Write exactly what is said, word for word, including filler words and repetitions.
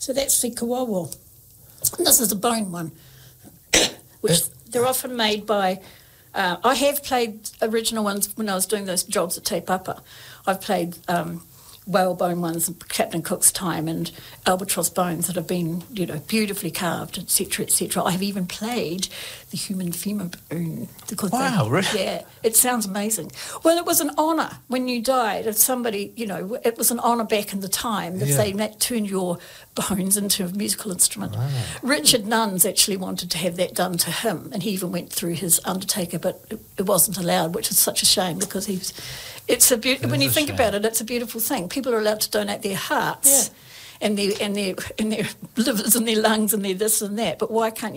So that's the kawawa. And this is a bone one, which they're often made by... Uh, I have played original ones when I was doing those jobs at Te Papa. I've played... Um, whalebone ones in Captain Cook's time and albatross bones that have been, you know, beautifully carved, et cetera, et cetera. I've even played the human femur bone. Wow, they, really? Yeah, it sounds amazing. Well, it was an honour when you died. If somebody, you know, it was an honour back in the time if Yeah. they turned your bones into a musical instrument. Wow. Richard Nuns actually wanted to have that done to him, and he even went through his undertaker, but it, it wasn't allowed, which is such a shame because he was... It's a be- when you a think shame. about it, it's a beautiful thing. People are allowed to donate their hearts Yeah. and their and their and their livers and their lungs and their this and that. But why can't